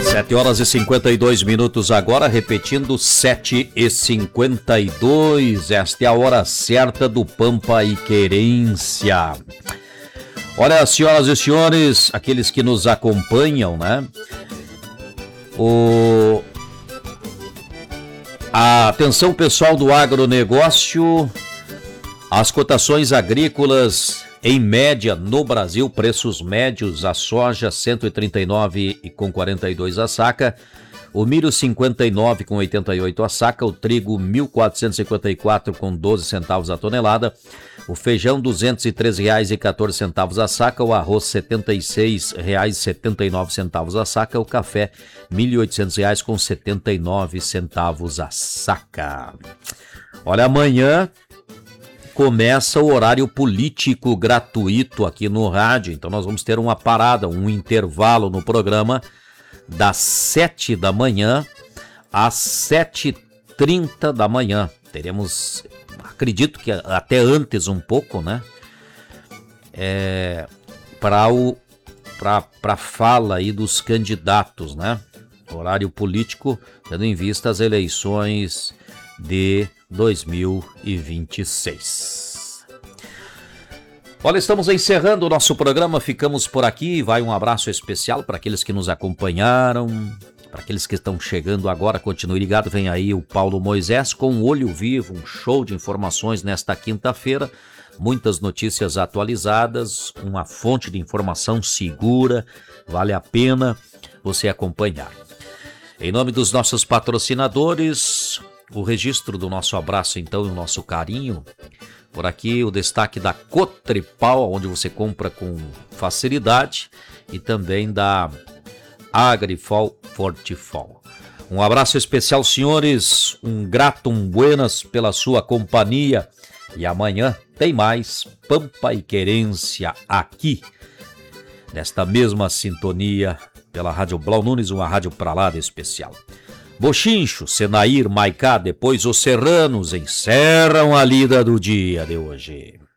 7h52 agora, repetindo, 7h52. Esta é a hora certa do Pampa e Querência. Olha, senhoras e senhores, aqueles que nos acompanham, né? Atenção, pessoal do agronegócio, as cotações agrícolas em média no Brasil, preços médios: a soja R$ 139,42 a saca, o milho R$ 59,88 a saca, o trigo R$ 1.454,12 centavos a tonelada, o feijão R$ 213,14 a saca, o arroz R$ 76,79 a saca, o café R$ 1.800,79 a saca. Olha, amanhã começa o horário político gratuito aqui no rádio, então nós vamos ter uma parada, um intervalo no programa das 7 da manhã às 7h30 da manhã. Teremos, acredito que até antes um pouco, né? Para fala aí dos candidatos, né? Horário político, tendo em vista as eleições de 2026. Olha, estamos encerrando o nosso programa, ficamos por aqui. Vai um abraço especial para aqueles que nos acompanharam, para aqueles que estão chegando agora. Continue ligado, vem aí o Paulo Moisés com o Olho Vivo, um show de informações nesta quinta-feira. Muitas notícias atualizadas, uma fonte de informação segura, vale a pena você acompanhar. Em nome dos nossos patrocinadores, o registro do nosso abraço, então, e o nosso carinho. Por aqui o destaque da Cotripal, onde você compra com facilidade, e também da Agrifol Fortifol. Um abraço especial, senhores, um grato, um buenas pela sua companhia. E amanhã tem mais Pampa e Querência aqui, nesta mesma sintonia, pela Rádio Blau Nunes, uma rádio pra lá de especial. Bochincho, Senair, Maicá, depois os serranos encerram a lida do dia de hoje.